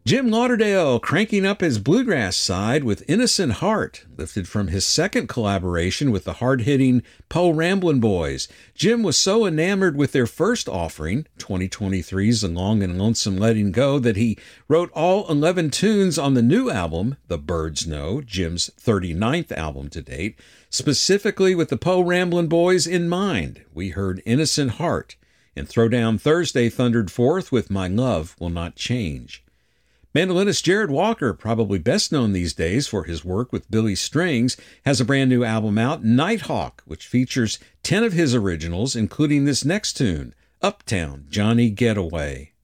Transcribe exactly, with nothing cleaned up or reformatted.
Jim Lauderdale cranking up his bluegrass side with Innocent Heart, lifted from his second collaboration with the hard-hitting Po Ramblin' Boys. Jim was so enamored with their first offering, twenty twenty-three's The Long and Lonesome Letting Go, that he wrote all eleven tunes on the new album, The Birds Know, Jim's thirty-ninth album to date, specifically with the Po Ramblin' Boys in mind. We heard Innocent Heart, and Throwdown Thursday thundered forth with My Love Will Not Change. Mandolinist Jared Walker, probably best known these days for his work with Billy Strings, has a brand new album out, Nighthawk, which features ten of his originals, including this next tune, Uptown Johnny Getaway.